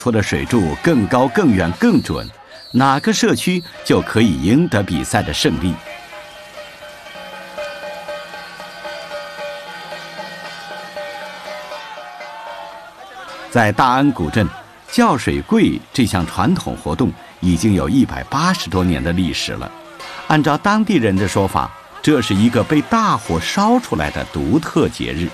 出的水柱更高、更远、更准，哪个社区就可以赢得比赛的胜利。在大安古镇，叫水柜这项传统活动已经有180多年的历史了。按照当地人的说法，这是一个被大火烧出来的独特节日。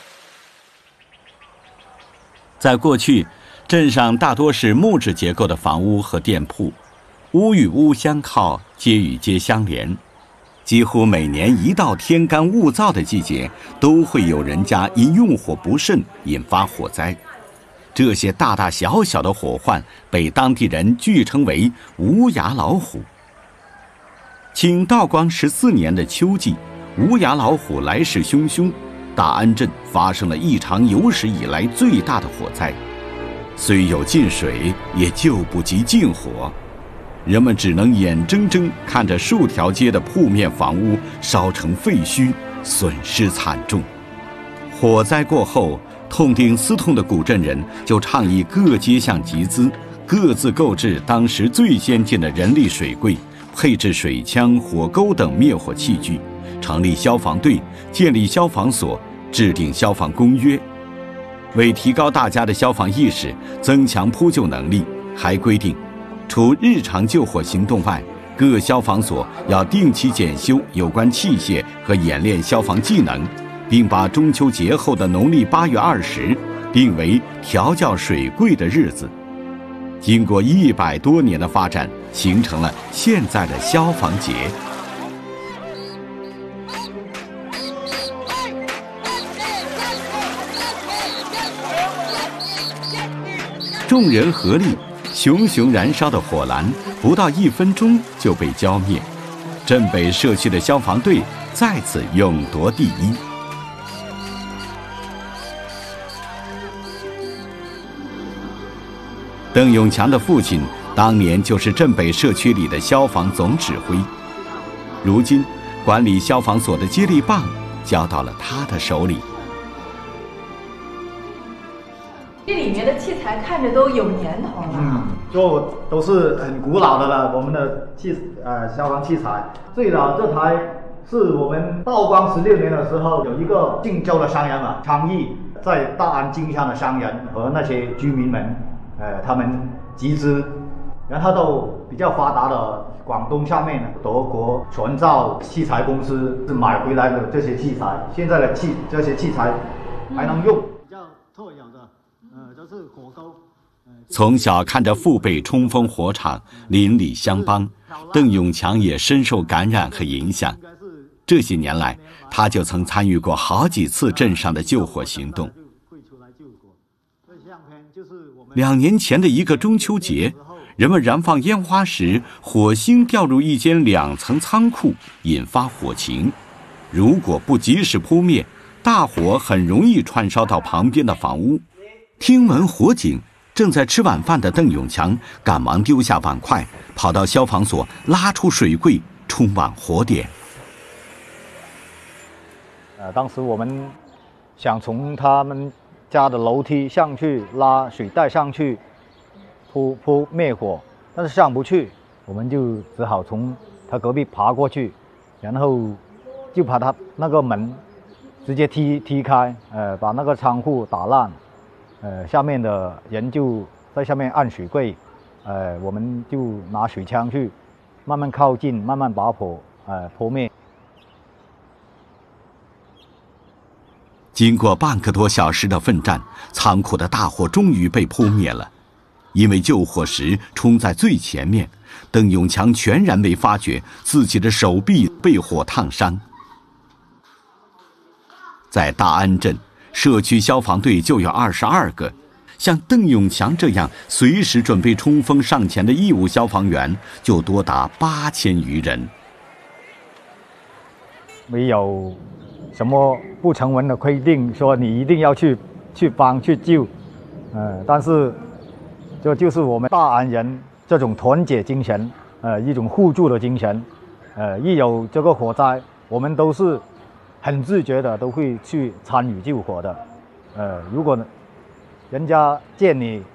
在过去，镇上大多是木质结构的房屋和店铺，屋与屋相靠，街与街相连。几乎每年一到天干物燥的季节，都会有人家因用火不慎引发火灾。这些大大小小的火患被当地人据称为无牙老虎。清道光14年的秋季，无牙老虎来势汹汹，大安镇发生了一场有史以来最大的火灾。虽有进水，也救不及进火，人们只能眼睁睁看着数条街的铺面房屋烧成废墟，损失惨重。火灾过后，痛定思痛的古镇人就倡议各街巷集资，各自购置当时最先进的人力水柜，配置水枪、火钩等灭火器具，成立消防队，建立消防所，制定消防公约。为提高大家的消防意识，增强扑救能力，还规定，除日常救火行动外，各消防所要定期检修有关器械和演练消防技能，并把中秋节后的农历8月20定为调教水柜的日子。经过100多年的发展，形成了现在的消防节。众人合力，熊熊燃烧的火蓝不到1分钟就被浇灭。镇北社区的消防队再次勇夺第一。邓永强的父亲当年就是镇北社区里的消防总指挥，如今管理消防所的接力棒交到了他的手里。 这里面的器材看着都有年头了， 就都是很古老的了。我们的消防器材，最老这台是我们道光16年的时候，有一个靖州的商人倡议，在大安经商的商人和那些居民们，他们集资，然后都比较发达的广东下面德国全造器材公司是买回来的这些器材，现在的这些器材还能用。比较特有的，就是火钩。 从小看着父辈冲锋火场，邻里相帮，邓永强也深受感染和影响。这些年来，他就曾参与过好几次镇上的救火行动。2年前的一个中秋节，人们燃放烟花时，火星掉入一间2层仓库，引发火情。如果不及时扑灭，大火很容易串烧到旁边的房屋。听闻火警，正在吃晚饭的邓永强赶忙丢下碗筷，跑到消防所，拉出水柜，冲往火点。 当时我们想从他们家的楼梯上去拉水带上去扑灭火，但是上不去，我们就只好从他隔壁爬过去，然后就把他那个门直接踢开，把那个仓库打烂，下面的人就在下面按水柜，我们就拿水枪去慢慢靠近，慢慢把火扑灭。 经过半个多小时的奋战，仓库的大火终于被扑灭了。因为救火时冲在最前面，邓永强全然没发觉自己的手臂被火烫伤。在大安镇，社区消防队就有22个，像邓永强这样随时准备冲锋上前的义务消防员就多达8000余人。 没有什么不成文的规定说你一定要去帮去救，但是就是我们大安人这种团结精神，一种互助的精神，一有这个火灾，我们都是很自觉的都会去参与救火的。如果人家见你